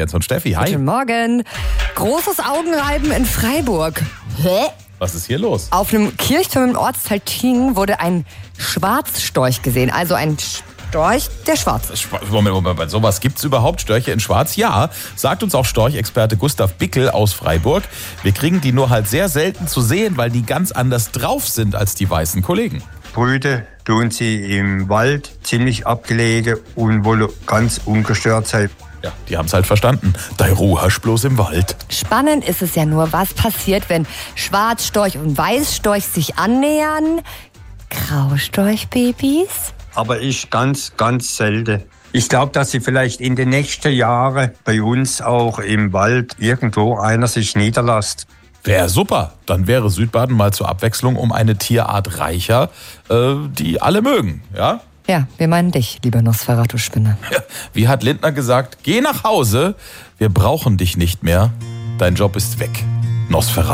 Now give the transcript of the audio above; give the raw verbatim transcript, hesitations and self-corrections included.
Jens und Steffi, hi. Guten Morgen. Großes Augenreiben in Freiburg. Hä? Was ist hier los? Auf einem Kirchturm im Ortsteil Tiengen wurde ein Schwarzstorch gesehen. Also ein Storch, der schwarz ist. Moment, Moment, Moment. Sowas gibt's überhaupt? Störche in Schwarz? Ja, sagt uns auch Storchexperte Gustav Bickel aus Freiburg. Wir kriegen die nur halt sehr selten zu sehen, weil die ganz anders drauf sind als die weißen Kollegen. Brüten tun sie im Wald, ziemlich abgelegen und wollen ganz ungestört sein. Ja, die haben's halt verstanden. Dei Ruhe hast bloß im Wald. Spannend ist es ja nur, was passiert, wenn Schwarzstorch und Weißstorch sich annähern. Graustorchbabys? Aber ich ganz, ganz selten. Ich glaube, dass sie vielleicht in den nächsten Jahren bei uns auch im Wald irgendwo einer sich niederlässt. Wäre super. Dann wäre Südbaden mal zur Abwechslung um eine Tierart reicher, äh, die alle mögen, ja? Ja, wir meinen dich, lieber Nosferatu-Spinne. Ja, wie hat Lindner gesagt, geh nach Hause, wir brauchen dich nicht mehr, dein Job ist weg. Nosferatu.